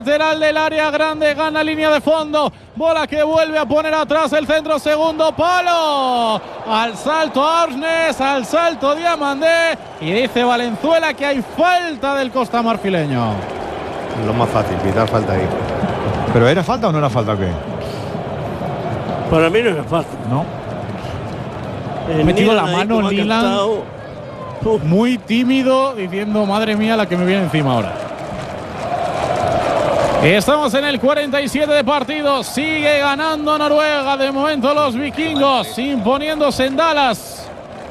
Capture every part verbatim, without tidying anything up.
Lateral del área grande, gana línea de fondo, bola que vuelve a poner atrás el centro, segundo palo, al salto Arsnes, al salto Diamandé, y dice Valenzuela que hay falta del costamarfileño. Lo más fácil, quitar falta ahí. ¿Pero era falta o no era falta o qué? Para mí no era falta. No. Ha metido la mano Lilan, muy tímido, diciendo madre mía la que me viene encima ahora. Estamos en el cuarenta y siete de partido, sigue ganando Noruega, de momento los vikingos, imponiéndose en Dallas.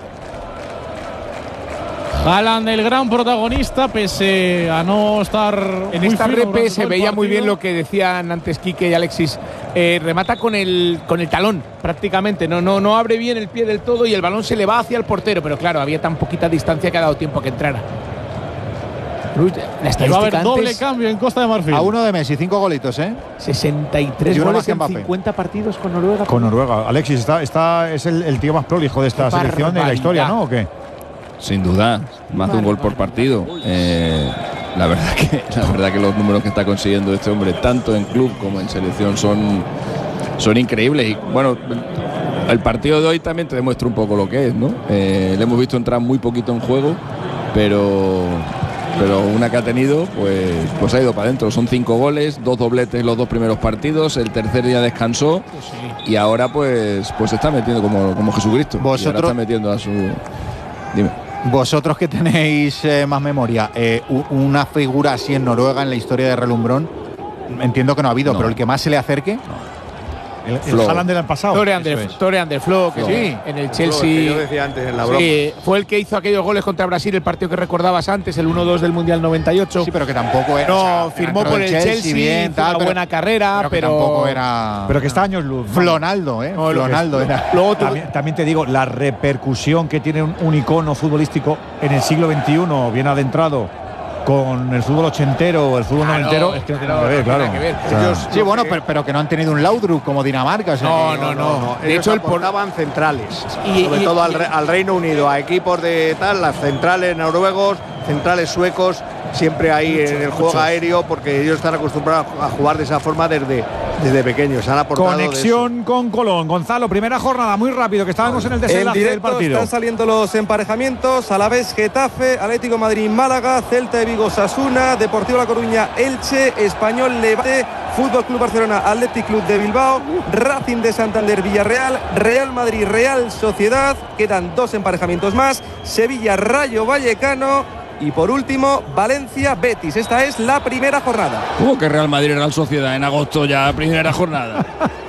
Haaland, el gran protagonista, pese a no estar en esta repe se veía muy bien lo que decían antes Quique y Alexis. Eh, remata con el, con el talón prácticamente, no, no, no abre bien el pie del todo y el balón se le va hacia el portero, pero claro, había tan poquita distancia que ha dado tiempo a que entrara. La va a haber doble cambio en Costa de Marfil. A uno de Messi, cinco golitos, ¿eh? sesenta y tres y goles en cincuenta partidos con Noruega. Con Noruega. Alexis, está, está, es el, el tío más prolijo de esta Qué selección barbaridad. de la historia, ¿no? ¿O qué? Sin duda, más de un gol por partido. Eh, la verdad que la verdad que los números que está consiguiendo este hombre, tanto en club como en selección, son, son increíbles. Y bueno, el partido de hoy también te demuestra un poco lo que es, ¿no? Eh, le hemos visto entrar muy poquito en juego, pero pero una que ha tenido, pues, pues ha ido para adentro. Son cinco goles, dos dobletes en los dos primeros partidos, el tercer día descansó y ahora pues, pues se está metiendo como, como Jesucristo. Vosotros, y ahora está metiendo a su... Dime. Vosotros que tenéis eh, más memoria, eh, una figura así en Noruega en la historia de relumbrón, entiendo que no ha habido, no. Pero el que más se le acerque... No. El, el Haaland del pasado. Tore Ander Flo, que sí, en el Chelsea. Que yo decía antes en la broma. Sí, fue el que hizo aquellos goles contra Brasil, el partido que recordabas antes, el uno dos del Mundial noventa y ocho. Sí, pero que tampoco era. No, o sea, firmó por el Chelsea, Chelsea bien, tal, una pero, buena carrera, pero, pero. Que tampoco era. Pero que está años luz. Flonaldo, ¿eh? No, Flonaldo era. Luego también, también te digo, la repercusión que tiene un, un icono futbolístico en el siglo veintiuno, bien adentrado, con el fútbol ochentero o el fútbol claro, noventero, es que no tiene nada que ver, claro. Que ver. O sea, ellos, sí, bueno, pero, pero que no han tenido un Laudrup como Dinamarca. O sea, no, que, no, no, no. De hecho, aportaban centrales, y, sobre y, todo y, al, al Reino Unido, a equipos de tal, las centrales noruegos, centrales suecos, siempre ahí muchos, en el juego muchos. aéreo, porque ellos están acostumbrados a jugar de esa forma desde, desde pequeños. Han aportado conexión con Colón. Gonzalo, primera jornada, muy rápido, que estábamos en el desenlace en del partido. Están saliendo los emparejamientos: Alavés, Getafe, Atlético Madrid, Málaga, Celta de Vigo, Osasuna, Deportivo La Coruña, Elche, Español, Levante, Fútbol Club Barcelona, Athletic Club de Bilbao, Racing de Santander, Villarreal, Real Madrid, Real Sociedad. Quedan dos emparejamientos más: Sevilla, Rayo Vallecano. Y por último, Valencia, Betis. Esta es la primera jornada. ¿Cómo que Real Madrid, Real Sociedad en agosto ya, primera jornada?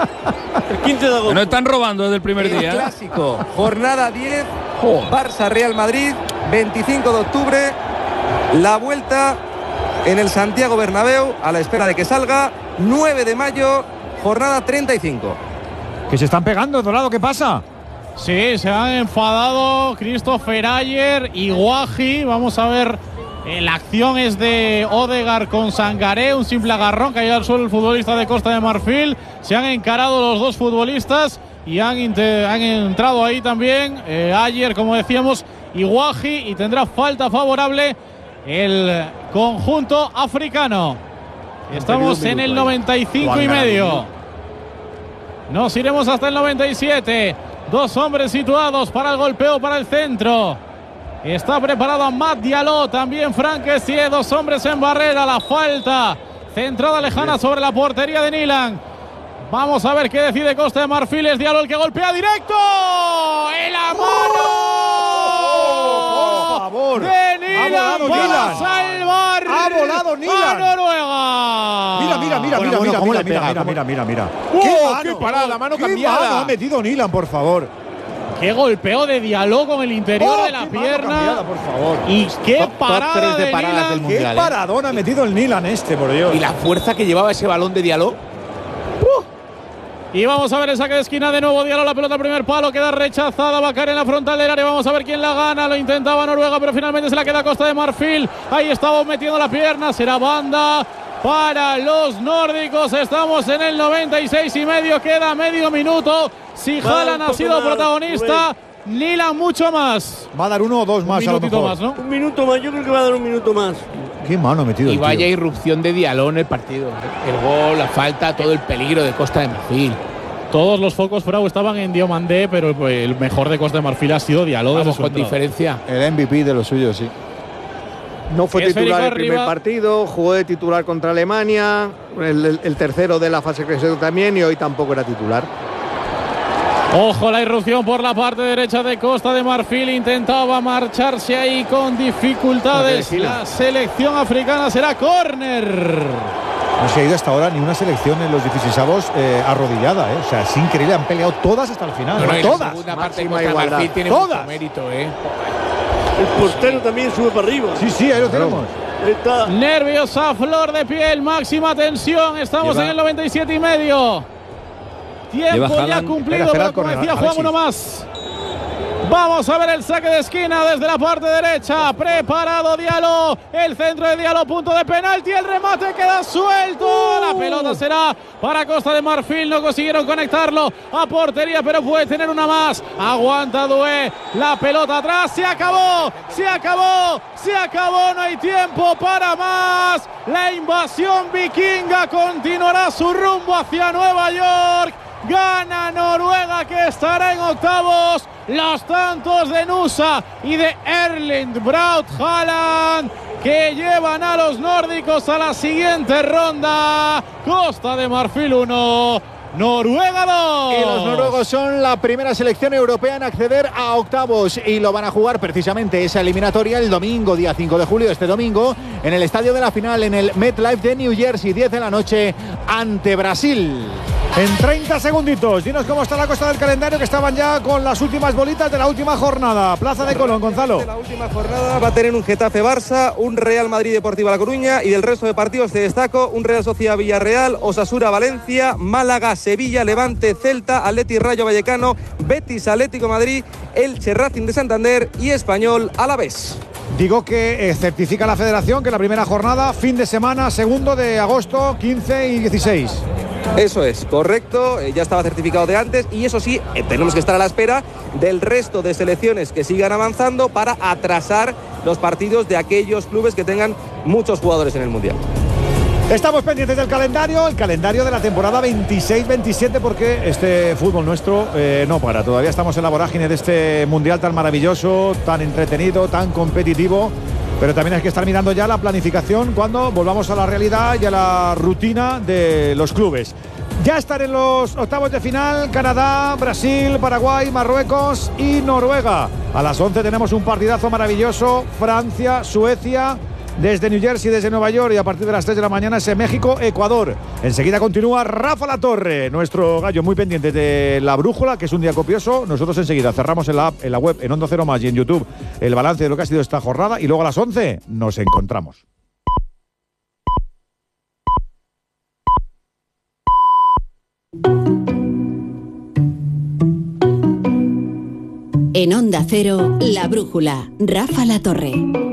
El quince de agosto. No están robando desde el primer el día. Clásico, jornada diez, Barça, Real Madrid, veinticinco de octubre. La vuelta en el Santiago Bernabéu, a la espera de que salga, nueve de mayo, jornada treinta y cinco. Que se están pegando, Dorado, ¿qué pasa? Sí, se han enfadado Christopher Ayer y Guaji. Vamos a ver, eh, la acción es de Odegaard con Sangaré, un simple agarrón, cayó al suelo el futbolista de Costa de Marfil. Se han encarado los dos futbolistas y han, han entrado ahí también eh, Ayer, como decíamos, y Guaji, y tendrá falta favorable el conjunto africano. Estamos en el noventa y cinco y medio. Nos iremos hasta el noventa y siete. Dos hombres situados para el golpeo para el centro. Está preparado Matt Diallo, también Frank Kessie, dos hombres en barrera. La falta centrada lejana sobre la portería de Nilan. Vamos a ver qué decide Costa de Marfil. Es Diallo el que golpea directo. ¡En la mano! ¡Oh, por favor! De Nilan para Nilan. salvar ¡Ha volado Nilan! a Noruega! Mira, mira, mira, bueno, mira, bueno, mira, ¿cómo mira, le mira, pega? mira, mira, mira, mira. ¡Oh, ¡Qué qué parada! Mano qué cambiada. mano ha metido Nilan, por favor! Qué golpeo de Diallo con el interior Oh, de la qué pierna. mano cambiada, por favor. Y qué Top- top parada tres de de paradas Nilan. del ¡Qué mundial, eh. paradón ha metido el Nilan este, por Dios! Y la fuerza que llevaba ese balón de Diallo. Y vamos a ver el saque de esquina de nuevo. Diallo, la pelota al primer palo, queda rechazada. Va a caer en la frontal del área. Vamos a ver quién la gana. Lo intentaba Noruega, pero finalmente se la queda Costa de Marfil. Ahí estaba metiendo la pierna. Será banda para los nórdicos. Estamos en el noventa y seis y medio. Queda medio minuto. Si Haaland ha sido protagonista, Nilan mucho más. Va a dar uno o dos más Un a lo minutito mejor. más, ¿no? Un minuto más, yo creo que va a dar un minuto más. Qué mano ha metido Y el vaya tío. irrupción de Diallo en el partido. El gol, la falta, todo el peligro de Costa de Marfil. Todos los focos, Frau, estaban en Diomandé, pero el mejor de Costa de Marfil ha sido Diallo. Vamos, con diferencia. El M V P de lo suyo, sí. No fue Es titular Federico el primer Arriba. partido, jugó de titular contra Alemania, el, el- el tercero de la fase clasificatoria también, y hoy tampoco era titular. Ojo, la irrupción por la parte derecha de Costa de Marfil. Intentaba marcharse ahí con dificultades. La selección africana será córner. No se ha ido hasta ahora ni una selección en los dieciseisavos eh, arrodillada, ¿eh? O sea, es increíble, han peleado todas hasta el final. No, no, y la todas. segunda parte de Máxima Costa de igualdad. Marfil tiene Todas. mucho mérito, ¿eh? El portero también sube para arriba. Sí, sí, ahí lo tenemos. Ahí está. Nervios a flor de piel, máxima tensión. Estamos Lleva- en el noventa y siete y medio. Tiempo Lleva ya Haaland. cumplido, Espera, espera, pero como corner, decía Juan, Alexis. uno más. Vamos a ver el saque de esquina desde la parte derecha. Preparado Diallo. El centro de Diallo, punto de penalti. El remate queda suelto. La pelota será para Costa de Marfil. No consiguieron conectarlo a portería, pero puede tener una más. Aguanta Doué. La pelota atrás. Se acabó. Se acabó. Se acabó. No hay tiempo para más. La invasión vikinga continuará su rumbo hacia Nueva York. Gana Noruega, que estará en octavos. Los tantos de Nusa y de Erling Braut Haaland, que llevan a los nórdicos a la siguiente ronda. Costa de Marfil uno, Noruega dos. Y los noruegos son la primera selección europea en acceder a octavos y lo van a jugar precisamente esa eliminatoria el domingo, día cinco de julio, este domingo, en el estadio de la final, en el MetLife de New Jersey, diez de la noche, ante Brasil. En treinta segunditos, dinos cómo está la cosa del calendario, que estaban ya con las últimas bolitas de la última jornada. Plaza de Colón, Gonzalo. La última jornada va a tener un Getafe-Barça, un Real Madrid Deportiva La Coruña, y del resto de partidos te destaco un Real Sociedad Villarreal, Osasuna Valencia, Málaga, Sevilla, Levante, Celta, Atleti Rayo Vallecano, Betis Atlético Madrid, Elche Racing de Santander y Español Alavés. Digo que eh, certifica la federación que la primera jornada, fin de semana, segundo de agosto, quince y dieciséis. Eso es, correcto, eh, ya estaba certificado de antes y eso sí, eh, tenemos que estar a la espera del resto de selecciones que sigan avanzando para atrasar los partidos de aquellos clubes que tengan muchos jugadores en el Mundial. Estamos pendientes del calendario, el calendario de la temporada veintiséis veintisiete, porque este fútbol nuestro eh, no para. Todavía estamos en la vorágine de este mundial tan maravilloso, tan entretenido, tan competitivo. Pero también hay que estar mirando ya la planificación cuando volvamos a la realidad y a la rutina de los clubes. Ya están en los octavos de final Canadá, Brasil, Paraguay, Marruecos y Noruega. A las once tenemos un partidazo maravilloso, Francia, Suecia, desde New Jersey, desde Nueva York, y a partir de las tres de la mañana ese México-Ecuador. Enseguida continúa Rafa Latorre, nuestro gallo muy pendiente de La Brújula, que es un día copioso. Nosotros enseguida cerramos en la app, en la web, en Onda Cero Más y en YouTube el balance de lo que ha sido esta jornada, y luego a las once nos encontramos. En Onda Cero, La Brújula, Rafa Latorre.